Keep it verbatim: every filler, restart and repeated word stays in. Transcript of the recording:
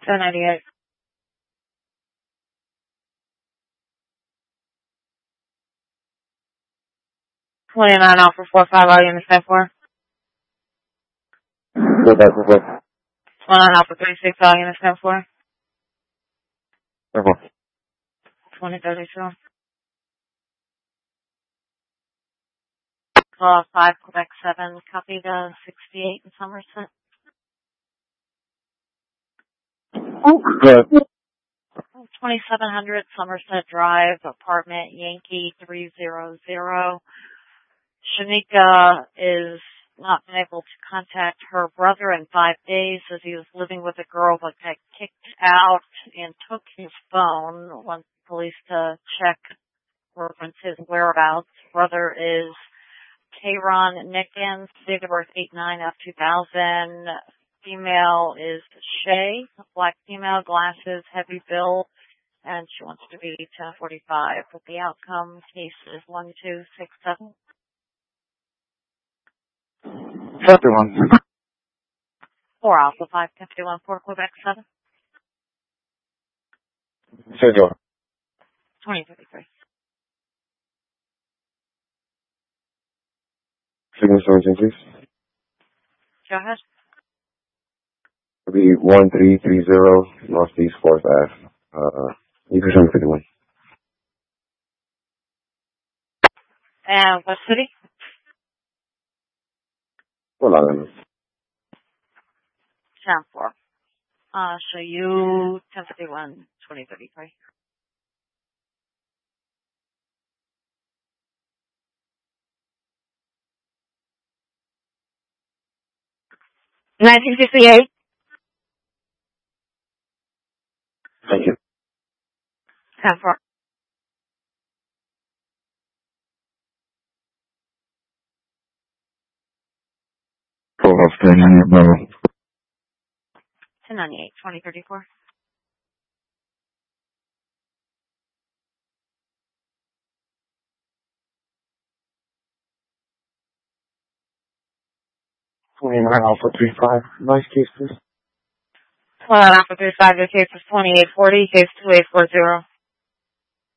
ten ninety-eight. twenty-nine Alpha four five, all units ten four. Go back, go back. twenty-nine Alpha three six, all units ten four. ten four. twenty thirty-two. Uh, five Quebec seven, copy the sixty-eight in Somerset. Good. twenty-seven hundred Somerset Drive, apartment Yankee three hundred. Shanika is not been able to contact her brother in five days as he was living with a girl but got kicked out and took his phone. Wants police to check reference his whereabouts. Brother is Kayron Nickens, date of birth eight nine of two thousand. Female is Shay, black female, glasses, heavy build, and she wants to be ten forty-five. But the outcome case is one two six seven. fifty-one. four Alpha five fifty-one, four Quebec seven. Senor. twenty thirty-three. Signal Sergeant, please. Go ahead. It'll be one three three zero Northeast fourth Ave. Uh, you can show me fifty-one. And what city? Hold on. ten four. Uh, so you ten fifty-one, twenty thirty-three. nineteen fifty-eight. Thank you. ten four. Full house ten ninety-eight, Bravo. ten ninety-eight, twenty thirty-four. twenty-nine Alpha three five. Nice case, please. Well, Alpha three five, the case is twenty-eight forty, case two eight four zero.